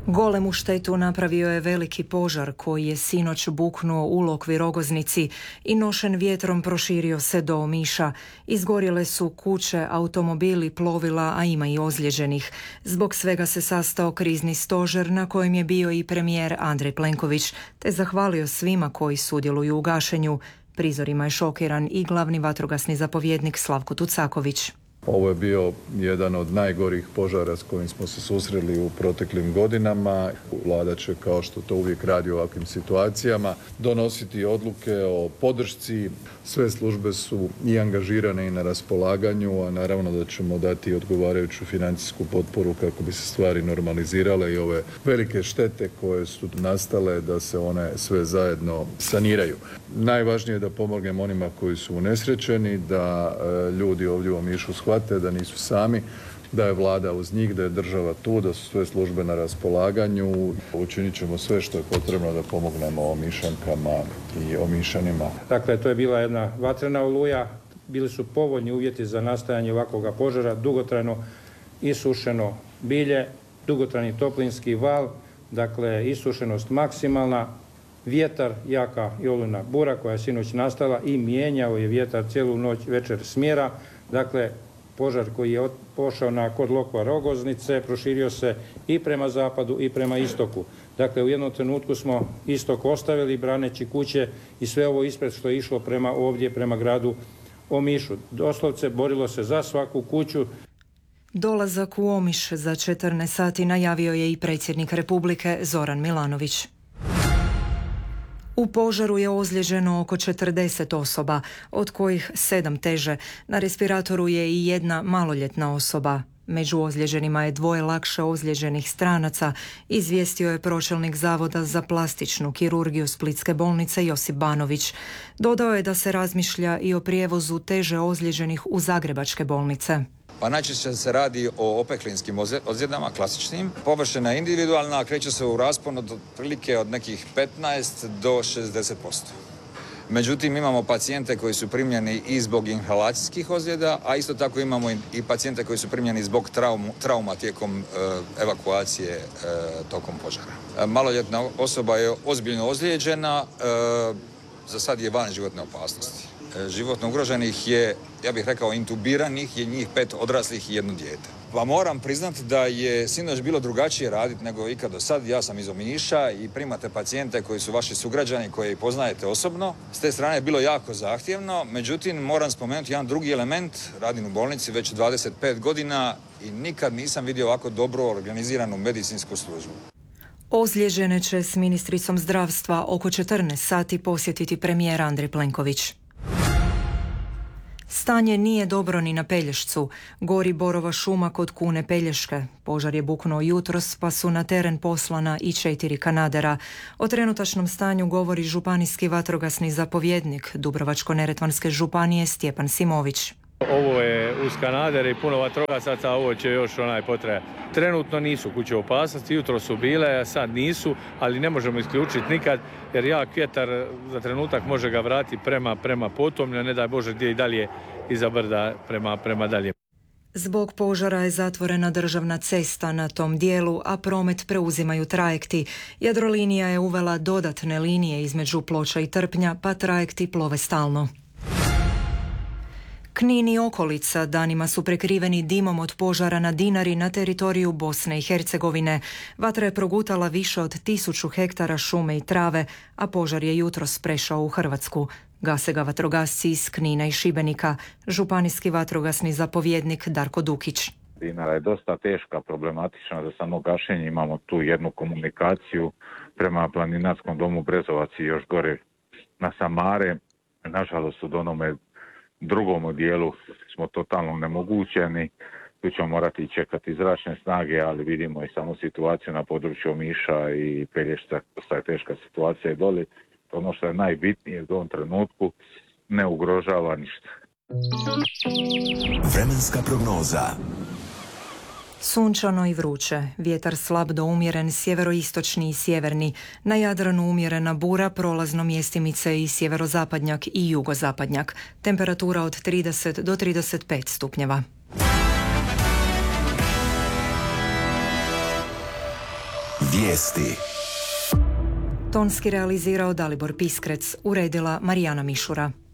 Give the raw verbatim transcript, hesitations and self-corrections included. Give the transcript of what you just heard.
Golemu štetu napravio je veliki požar koji je sinoć buknuo u Lokvi Rogoznici i nošen vjetrom proširio se do Omiša. Izgorjele su kuće, automobili, plovila, a ima i ozlijeđenih. Zbog svega se sastao krizni stožer na kojem je bio i premijer Andrej Plenković, te zahvalio svima koji sudjeluju u gašenju. Prizorima je šokiran i glavni vatrogasni zapovjednik Slavko Tucaković. Ovo je bio jedan od najgorih požara s kojim smo se susreli u proteklim godinama. Vlada će, kao što to uvijek radi u ovakvim situacijama, donositi odluke o podršci. Sve službe su i angažirane i na raspolaganju, a naravno da ćemo dati odgovarajuću financijsku potporu kako bi se stvari normalizirale i ove velike štete koje su nastale da se one sve zajedno saniraju. Najvažnije je da pomognemo onima koji su unesrećeni, da e, ljudi ovdje u Omišu shvate da nisu sami, da je vlada uz njih, da je država tu, da su sve službe na raspolaganju. Učinit ćemo sve što je potrebno da pomognemo Omišankama i Omišanima. Dakle, to je bila jedna vatrena oluja. Bili su povoljni uvjeti za nastajanje ovakvoga požara, dugotrajno isušeno bilje, dugotrajni toplinski val, dakle isušenost maksimalna, vjetar, jaka i olujna bura koja je sinoć nastala i mijenjao je vjetar cijelu noć, večer smjera. Dakle, požar koji je pošao na kod Lokva Rogoznice proširio se i prema zapadu i prema istoku. Dakle, u jednom trenutku smo istok ostavili braneći kuće i sve ovo ispred što je išlo prema ovdje, prema gradu Omišu. Doslovce borilo se za svaku kuću. Dolazak u Omiš za četrnaest sati najavio je i predsjednik Republike Zoran Milanović. U požaru je ozlijeđeno oko četrdeset osoba, od kojih sedam teže. Na respiratoru je i jedna maloljetna osoba. Među ozlijeđenima je dvoje lakše ozlijeđenih stranaca, izvijestio je pročelnik Zavoda za plastičnu kirurgiju Splitske bolnice Josip Banović. Dodao je da se razmišlja i o prijevozu teže ozlijeđenih u zagrebačke bolnice. Pa najčešće se radi o opeklinskim ozljedama, klasičnim. Površina je individualna, kreće se u raspon od otprilike od nekih petnaest do šezdeset posto. Međutim, imamo pacijente koji su primljeni i zbog inhalacijskih ozljeda, a isto tako imamo i pacijente koji su primljeni zbog traumu, trauma tijekom e, evakuacije e, tokom požara. E, maloljetna osoba je ozbiljno ozlijeđena, e, za sad je van životne opasnosti. Životno ugroženih je, ja bih rekao, intubiranih je njih pet odraslih i jedno dijete. Pa moram priznati da je sinoć bilo drugačije raditi nego ikad do sad. Ja sam iz Omiša i primate pacijente koji su vaši sugrađani, koje poznajete osobno. S te strane je bilo jako zahtjevno, međutim moram spomenuti jedan drugi element. Radim u bolnici već dvadeset pet godina i nikad nisam vidio ovako dobro organiziranu medicinsku službu. Ozlijeđene će s ministricom zdravstva oko četrnaest sati posjetiti premijer Andrej Plenković. Stanje nije dobro ni na Pelješcu. Gori borova šuma kod Kune Pelješke. Požar je buknuo jutros pa su na teren poslana i četiri kanadera. O trenutačnom stanju govori županijski vatrogasni zapovjednik Dubrovačko-neretvanske županije Stjepan Simović. Ovo je uz kanadere i puno vatrogasaca, ovo će još onaj potrajati. Trenutno nisu kuće opasnosti, jutro su bile, a sad nisu, ali ne možemo isključiti nikad, jer jak vjetar za trenutak može ga vratiti prema, prema potomlju, ne daj Bože gdje i dalje iza brda prema, prema dalje. Zbog požara je zatvorena državna cesta na tom dijelu, a promet preuzimaju trajekti. Jadrolinija je uvela dodatne linije između Ploča i Trpnja, pa trajekti plove stalno. Knin i okolica danima su prekriveni dimom od požara na Dinari na teritoriju Bosne i Hercegovine. Vatra je progutala više od tisuću hektara šume i trave, a požar je jutros prešao u Hrvatsku. Gase ga vatrogasci iz Knina i Šibenika, županijski vatrogasni zapovjednik Darko Dukić. Dinara je dosta teška, problematična za samo gašenje. Imamo tu jednu komunikaciju prema planinarskom domu Brezovac i još gore na Samare. Nažalost, u onome drugom dijelu smo totalno nemogućeni. Tu ćemo morati čekati zračne snage, ali vidimo i samo situaciju na području Omiša i Pelješca. To je teška situacija i doli. Ono što je najbitnije u ovom trenutku ne ugrožava ništa. Vremenska prognoza. Sunčano i vruće, vjetar slab do umjeren sjeveroistočni i sjeverni, na Jadranu umjerena bura, prolazno mjestimice i sjeverozapadnjak i jugozapadnjak, temperatura od trideset do trideset pet stupnjeva. Vijesti. Tonski realizirao Dalibor Piskrec, uredila Marijana Mišura.